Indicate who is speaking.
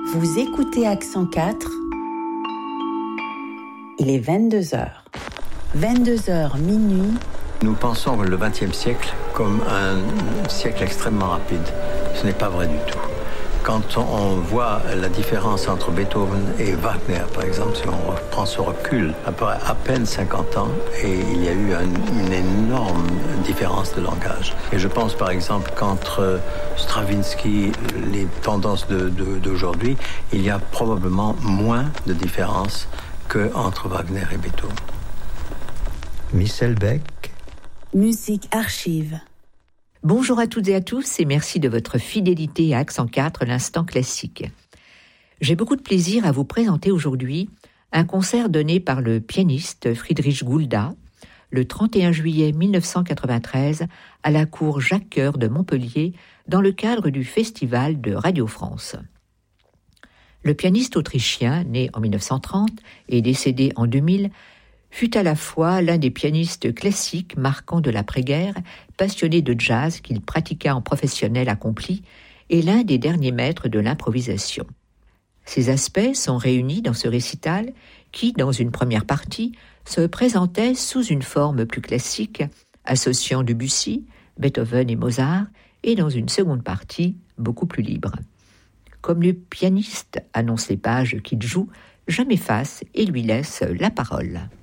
Speaker 1: Vous écoutez Accent 4. Il est 22h. 22h minuit.
Speaker 2: Nous pensons le XXe siècle comme un siècle extrêmement rapide. Ce n'est pas vrai du tout. Quand on voit la différence entre Beethoven et Wagner, par exemple, si on prend ce recul, après à peine 50 ans, et il y a eu une énorme différence de langage. Et je pense, par exemple, qu'entre Stravinsky, les tendances d'aujourd'hui, il y a probablement moins de différence qu'entre Wagner et Beethoven.
Speaker 3: Michel Beck.
Speaker 1: Musique archive.
Speaker 4: Bonjour à toutes et à tous et merci de votre fidélité à Accent 4, l'instant classique. J'ai beaucoup de plaisir à vous présenter aujourd'hui un concert donné par le pianiste Friedrich Gulda le 31 juillet 1993 à la cour Jacques-Cœur de Montpellier dans le cadre du Festival de Radio France. Le pianiste autrichien, né en 1930 et décédé en 2000, fut à la fois l'un des pianistes classiques marquants de l'après-guerre, passionné de jazz qu'il pratiqua en professionnel accompli, et l'un des derniers maîtres de l'improvisation. Ces aspects sont réunis dans ce récital qui, dans une première partie, se présentait sous une forme plus classique, associant Debussy, Beethoven et Mozart, et dans une seconde partie, beaucoup plus libre. Comme le pianiste annonce les pages qu'il joue, je m'efface et lui laisse la parole.